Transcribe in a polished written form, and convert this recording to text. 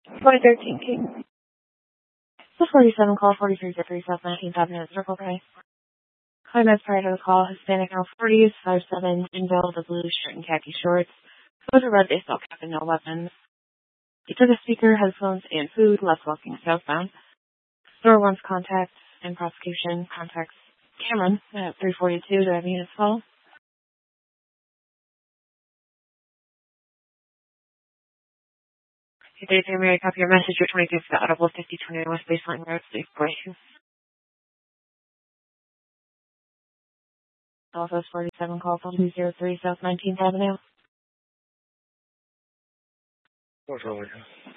2013 King. The 47 call 4303 South 19th Avenue at Circle K. 5 minutes prior to the call, Hispanic male 40s, 5'7", in build, a blue shirt and khaki shorts, with a red baseball cap and no weapons. He took a speaker, headphones, and food, left walking southbound. Store wants contacts and prosecution contacts Cameron at 342. Do I have units call? If they say, may I copy your message? Your 25th Audible 5020 West Baseline Road, Safe Point. Office 47 call 203 South 19th Avenue. What's wrong with you?